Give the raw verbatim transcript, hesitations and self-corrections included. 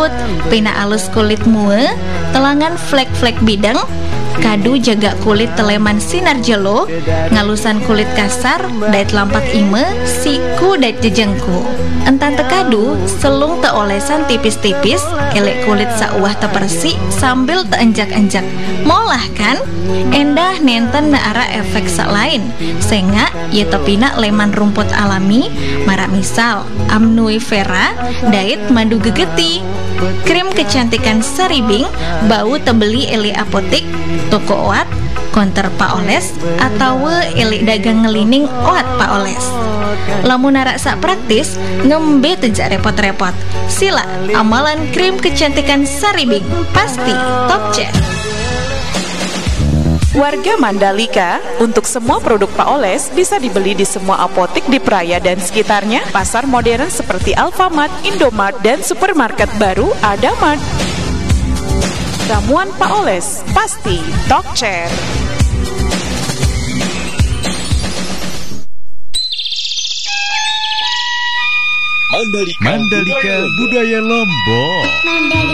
rumput, pina alus kulit mue, telangan flek-flek bidang, kadu jaga kulit teleman sinar jelo, ngalusan kulit kasar, dait lampak ime, siku dait jejengku. Entan tekadu, selung teolesan tipis-tipis, elek kulit sauah tepersi sambil teenjak-enjak. Molah kan? Endah nenten neara efek sak lain. Senga ye tepina leman rumput alami, marak misal amnui vera, dait madu gegeti. Krim kecantikan Saribing, bau tebeli eli apotik, toko oat, konter Paoles, atau eli dagang ngelining oat Paoles. Lamun narak sak praktis, ngembe tejak repot-repot. Sila amalan krim kecantikan Saribing, pasti top cek. Warga Mandalika, untuk semua produk Paoles bisa dibeli di semua apotik di Praia dan sekitarnya, pasar modern seperti Alfamart, Indomart, dan supermarket baru Adamart. Ramuan Paoles, pasti top chair. Mandalika, Mandalika Budaya Lombok.